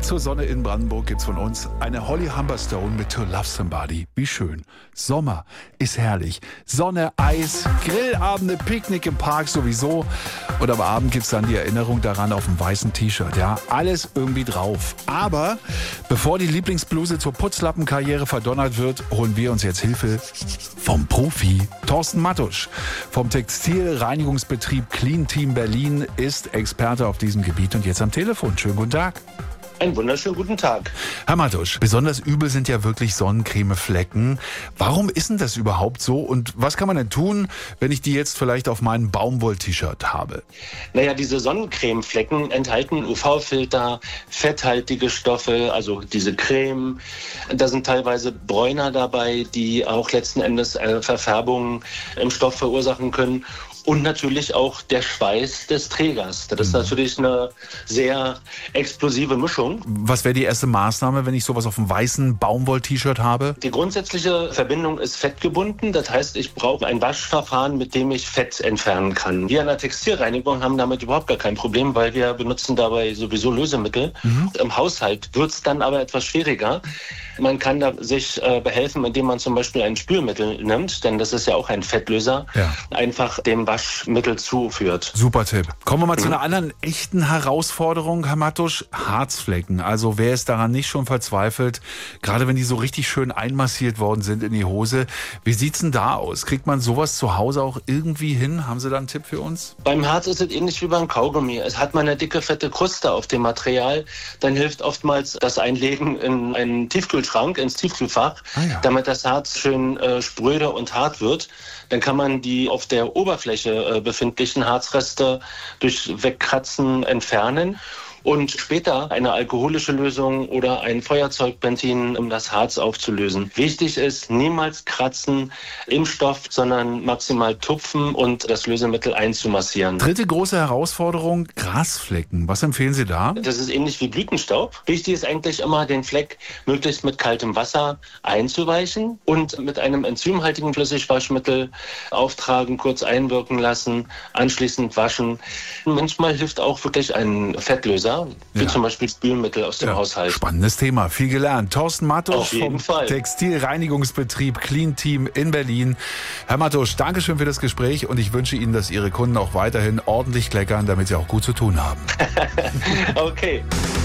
zur Sonne in Brandenburg gibt's von uns eine Holly Humberstone mit To Love Somebody. Wie schön. Sommer ist herrlich. Sonne, Eis, Grillabende, Picknick im Park sowieso. Und am Abend gibt's dann die Erinnerung daran auf dem weißen T-Shirt. Ja, alles irgendwie drauf. Aber bevor die Lieblingsbluse zur Putzlappenkarriere verdonnert wird, holen wir uns jetzt Hilfe vom Profi. Thorsten Mattusch vom Textilreinigungsbetrieb Clean Team Berlin ist Experte auf diesem Gebiet und jetzt am Telefon. Schönen guten Tag. Einen wunderschönen guten Tag. Herr Mattusch, besonders übel sind ja wirklich Sonnencremeflecken. Warum ist denn das überhaupt so und was kann man denn tun, wenn ich die jetzt vielleicht auf meinem Baumwoll-T-Shirt habe? Naja, diese Sonnencremeflecken enthalten UV-Filter, fetthaltige Stoffe, also diese Creme. Da sind teilweise Bräuner dabei, die auch letzten Endes Verfärbungen im Stoff verursachen können. Und natürlich auch der Schweiß des Trägers. Das ist natürlich eine sehr explosive Mischung. Was wäre die erste Maßnahme, wenn ich sowas auf einem weißen Baumwoll-T-Shirt habe? Die grundsätzliche Verbindung ist fettgebunden. Das heißt, ich brauche ein Waschverfahren, mit dem ich Fett entfernen kann. Wir in der Textilreinigung haben damit überhaupt gar kein Problem, weil wir benutzen dabei sowieso Lösemittel. Im Haushalt wird es dann aber etwas schwieriger. Man kann da sich behelfen, indem man zum Beispiel ein Spülmittel nimmt, denn das ist ja auch ein Fettlöser, einfach dem Waschmittel zuführt. Super Tipp. Kommen wir mal zu einer anderen echten Herausforderung, Herr Mattusch. Harzflecken. Also wer ist daran nicht schon verzweifelt, gerade wenn die so richtig schön einmassiert worden sind in die Hose. Wie sieht's denn da aus? Kriegt man sowas zu Hause auch irgendwie hin? Haben Sie da einen Tipp für uns? Beim Harz ist es ähnlich wie beim Kaugummi. Es hat man eine dicke, fette Kruste auf dem Material. Dann hilft oftmals das Einlegen in einen Tiefkühlschrank, ins Tiefkühlfach, damit das Harz schön spröde und hart wird. Dann kann man die auf der Oberfläche befindlichen Harzreste durch Wegkratzen entfernen. Und später eine alkoholische Lösung oder ein Feuerzeugbentin, um das Harz aufzulösen. Wichtig ist, niemals kratzen im Stoff, sondern maximal tupfen und das Lösemittel einzumassieren. Dritte große Herausforderung, Grasflecken. Was empfehlen Sie da? Das ist ähnlich wie Blütenstaub. Wichtig ist eigentlich immer, den Fleck möglichst mit kaltem Wasser einzuweichen und mit einem enzymhaltigen Flüssigwaschmittel auftragen, kurz einwirken lassen, anschließend waschen. Manchmal hilft auch wirklich ein Fettlöser. Wie zum Beispiel Spülmittel aus dem Haushalt. Spannendes Thema, viel gelernt. Thorsten Mattusch vom Fall. Textilreinigungsbetrieb Clean Team in Berlin. Herr Mattusch, Dankeschön für das Gespräch und ich wünsche Ihnen, dass Ihre Kunden auch weiterhin ordentlich kleckern, damit sie auch gut zu tun haben. Okay.